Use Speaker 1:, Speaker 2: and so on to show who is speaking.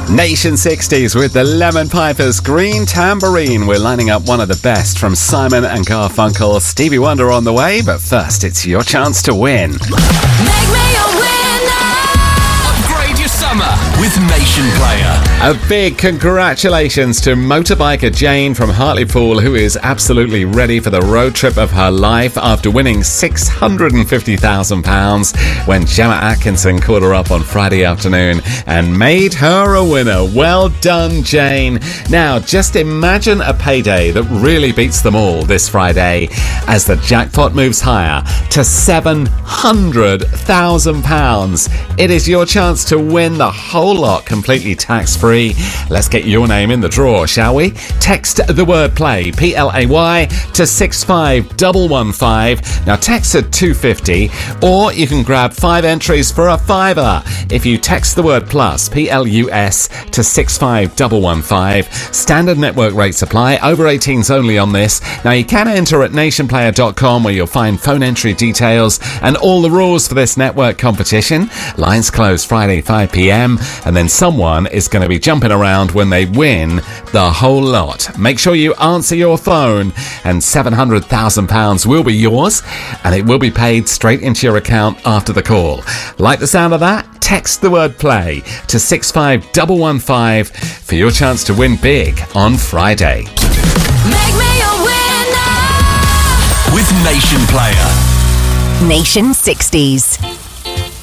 Speaker 1: Nation 60s with the Lemon Pipers, Green Tambourine. We're lining up one of the best from Simon and Garfunkel. Stevie Wonder on the way, but first it's your chance to win.
Speaker 2: Make me a winner! Upgrade your summer with Nation Player.
Speaker 1: A big congratulations to motorbiker Jane from Hartlepool, who is absolutely ready for the road trip of her life after winning £650,000 when Gemma Atkinson called her up on Friday afternoon and made her a winner. Well done, Jane. Now, just imagine a payday that really beats them all this Friday as the jackpot moves higher to £700,000. It is your chance to win the whole lot completely tax-free. Let's get your name in the draw, shall we? Text the word play, PLAY, to 65115. Now text at 250, or you can grab 5 entries for a £5 if you text the word plus, PLUS, to 65115. Standard network rates apply. Over 18s only on this. Now you can enter at nationplayer.com, where you'll find phone entry details and all the rules for this network competition. Lines close Friday 5 p.m, and then someone is going to be jumping around when they win the whole lot. Make sure you answer your phone, and £700,000 will be yours, and it will be paid straight into your account after the call. Like the sound of that? Text the word play to 65115 for your chance to win big on Friday.
Speaker 2: Make me a winner with Nation Player.
Speaker 3: Nation 60s.